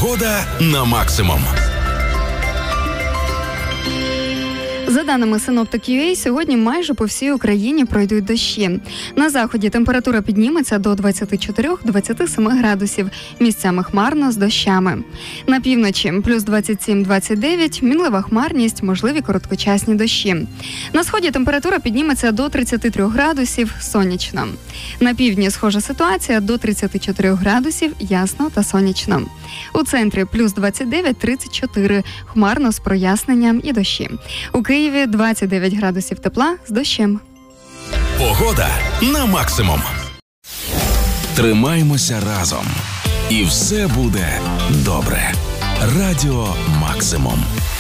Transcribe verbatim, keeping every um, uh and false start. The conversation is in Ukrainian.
Погода на максимум. За даними Synoptic.ua, сьогодні майже по всій Україні пройдуть дощі. На заході температура підніметься до двадцять чотири - двадцять сім градусів, місцями хмарно з дощами. На півночі – плюс двадцять сім - двадцять дев'ять, мінлива хмарність, можливі короткочасні дощі. На сході температура підніметься до тридцять три градусів, сонячно. На півдні схожа ситуація, до тридцять чотири градусів, ясно та сонячно. У центрі – плюс двадцять дев'ять - тридцять чотири, хмарно з проясненням і дощі. У Києві двадцять дев'ять градусів тепла з дощем. Погода на максимум. Тримаймося разом. І все буде добре. Радіо Максимум.